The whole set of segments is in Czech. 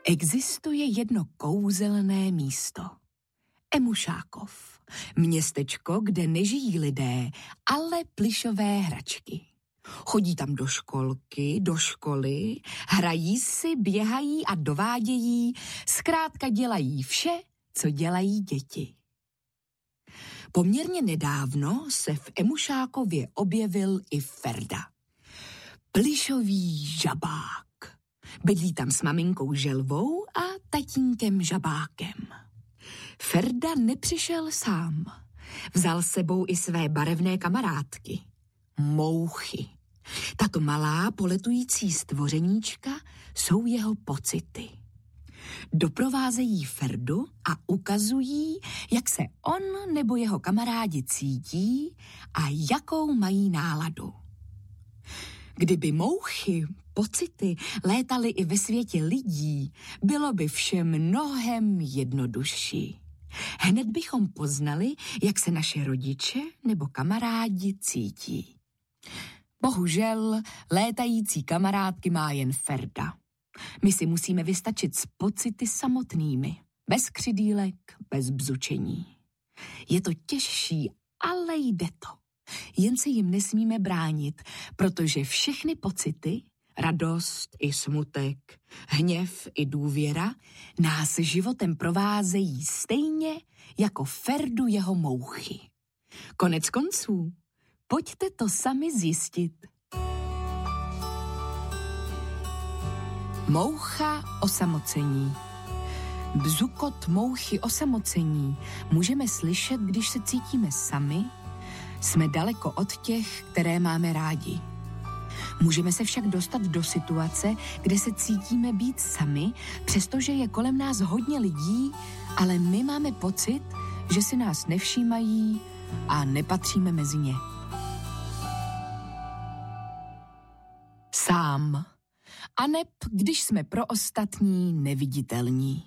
Existuje jedno kouzelné místo. Emušákov. Městečko, kde nežijí lidé, ale plyšové hračky. Chodí tam do školky, do školy, hrají si, běhají a dovádějí, zkrátka dělají vše, co dělají děti. Poměrně nedávno se v Emušákově objevil i Ferda. Plyšový žabák. Bydlí tam s maminkou Želvou a tatínkem Žabákem. Ferda nepřišel sám. Vzal s sebou i své barevné kamarádky. Mouchy. Tato malá poletující stvořeníčka jsou jeho pocity. Doprovázejí Ferdu a ukazují, jak se on nebo jeho kamarádi cítí a jakou mají náladu. Kdyby mouchy, pocity létaly i ve světě lidí, bylo by vše mnohem jednodušší. Hned bychom poznali, jak se naše rodiče nebo kamarádi cítí. Bohužel létající kamarádky má jen Ferda. My si musíme vystačit s pocity samotnými, bez křidýlek, bez bzučení. Je to těžší, ale jde to. Jen se jim nesmíme bránit, protože všechny pocity, radost i smutek, hněv i důvěra, nás životem provázejí stejně jako Ferdu jeho mouchy. Konec konců, pojďte to sami zjistit. Moucha osamocení. Bzukot mouchy osamocení můžeme slyšet, když se cítíme sami, jsme daleko od těch, které máme rádi. Můžeme se však dostat do situace, kde se cítíme být sami, přestože je kolem nás hodně lidí, ale my máme pocit, že si nás nevšímají a nepatříme mezi ně. Sám. Aneb když jsme pro ostatní neviditelní.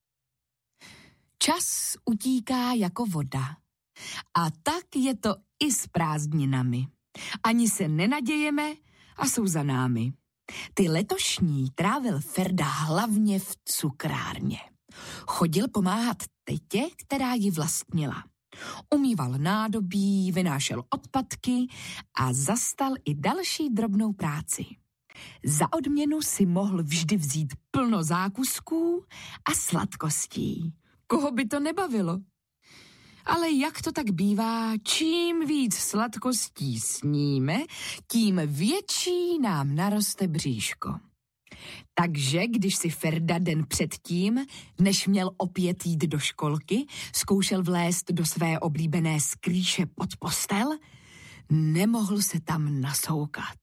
Čas utíká jako voda. A tak je to i s prázdninami. Ani se nenadějeme a jsou za námi. Ty letošní trávil Ferda hlavně v cukrárně. Chodil pomáhat tetě, která ji vlastnila. Umýval nádobí, vynášel odpadky a zastal i další drobnou práci. Za odměnu si mohl vždy vzít plno zákusků a sladkostí. Koho by to nebavilo? Ale jak to tak bývá, čím víc sladkostí sníme, tím větší nám naroste bříško. Takže když si Ferda den předtím, než měl opět jít do školky, zkoušel vlézt do své oblíbené skrýše pod postel, nemohl se tam nasoukat.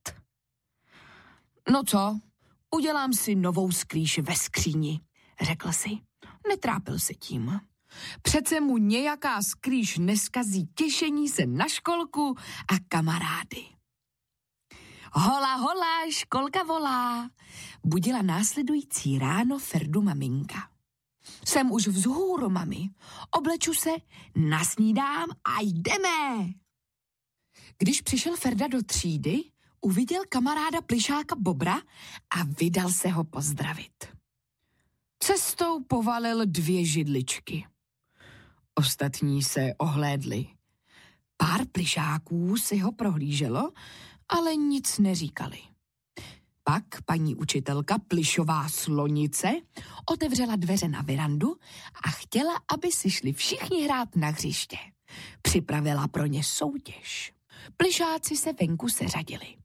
No co, udělám si novou skrýš ve skříni, řekl si. Netrápil se tím. Přece mu nějaká skrýš neskazí těšení se na školku a kamarády. Hola, hola, školka volá, budila následující ráno Ferdu maminka. Jsem už vzhůru, mami, obleču se, nasnídám a jdeme. Když přišel Ferda do třídy, uviděl kamaráda plyšáka Bobra a vydal se ho pozdravit. Cestou povalil 2 židličky. Ostatní se ohlédli. Pár plyšáků si ho prohlíželo, ale nic neříkali. Pak paní učitelka plyšová slonice otevřela dveře na verandu a chtěla, aby si šli všichni hrát na hřiště. Připravila pro ně soutěž. Plyšáci se venku seřadili.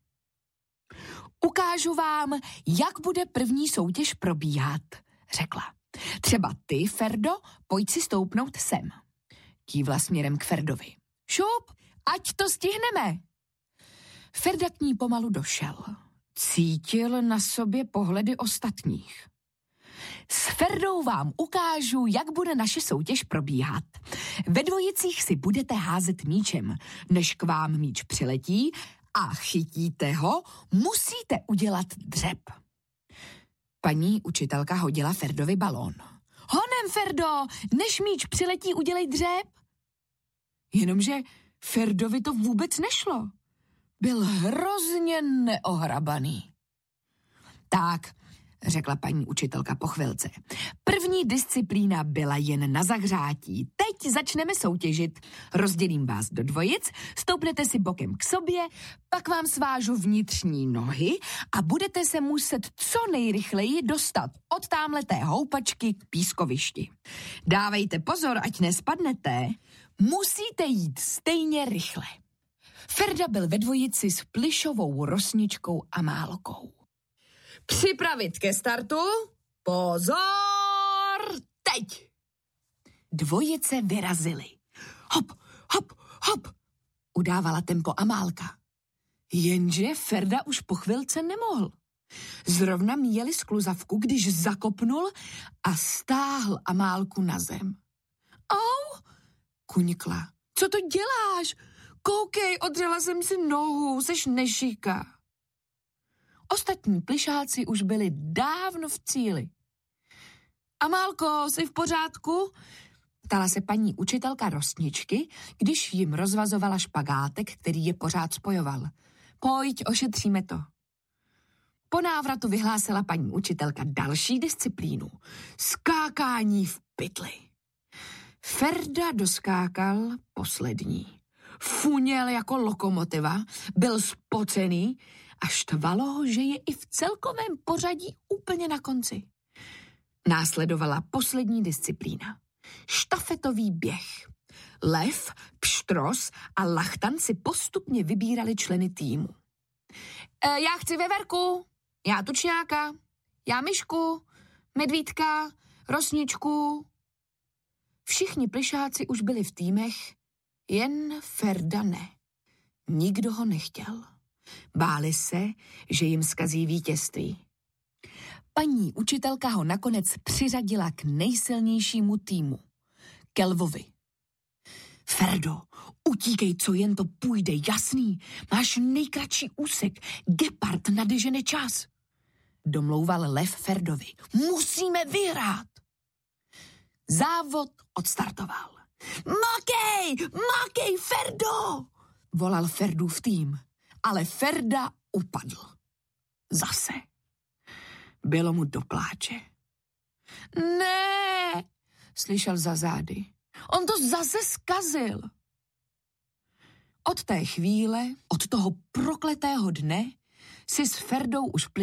Ukážu vám, jak bude první soutěž probíhat, řekla. Třeba ty, Ferdo, pojď si stoupnout sem. Kývla směrem k Ferdovi. Šup, ať to stihneme. Ferda k ní pomalu došel. Cítil na sobě pohledy ostatních. S Ferdou vám ukážu, jak bude naše soutěž probíhat. Ve dvojicích si budete házet míčem. Než k vám míč přiletí a chytíte ho, musíte udělat dřep. Paní učitelka hodila Ferdovi balón. Honem, Ferdo, než míč přiletí, udělej dřep. Jenomže Ferdovi to vůbec nešlo. Byl hrozně neohrabaný. Tak, řekla paní učitelka po chvilce. První disciplína byla jen na zahřátí. Teď začneme soutěžit. Rozdělím vás do dvojic, stoupnete si bokem k sobě, pak vám svážu vnitřní nohy a budete se muset co nejrychleji dostat od támhleté houpačky k pískovišti. Dávejte pozor, ať nespadnete. Musíte jít stejně rychle. Ferda byl ve dvojici s Plyšovou Rosničkou Amálkou. Připravit ke startu? Pozor! Teď! Dvojice vyrazily. Hop, hop, hop, udávala tempo Amálka. Jenže Ferda už po chvilce nemohl. Zrovna míjeli skluzavku, když zakopnul a stáhl Amálku na zem. Au, kuňkla. Co to děláš? Koukej, odřela jsem si nohu, seš nešika. Ostatní plyšáci už byli dávno v cíli. Amálko, jsi v pořádku? Ptala se paní učitelka Rosničky, když jim rozvazovala špagátek, který je pořád spojoval. Pojď, ošetříme to. Po návratu vyhlásila paní učitelka další disciplínu. Skákání v pytli. Ferda doskákal poslední. Funěl jako lokomotiva, byl spocený a štvalo ho, že je i v celkovém pořadí úplně na konci. Následovala poslední disciplína. Štafetový běh. Lev, Pštros a Lachtan si postupně vybírali členy týmu. Já chci Veverku, já Tučňáka, já Myšku, Medvídka, Rosničku. Všichni plyšáci už byli v týmech, jen Ferda ne. Nikdo ho nechtěl. Báli se, že jim zkazí vítězství. Paní učitelka ho nakonec přiřadila k nejsilnějšímu týmu, ke lvovi. Ferdo, utíkej, co jen to půjde, jasný, máš nejkratší úsek, gepard nadežene čas. Domlouval lev Ferdovi. Musíme vyhrát. Závod odstartoval. Makej, Ferdo! Volal Ferdův tým, ale Ferda upadl. Zase. Bylo mu do pláče. Ne, slyšel za zády. On to zase zkazil. Od té chvíle, od toho prokletého dne, si s Ferdou už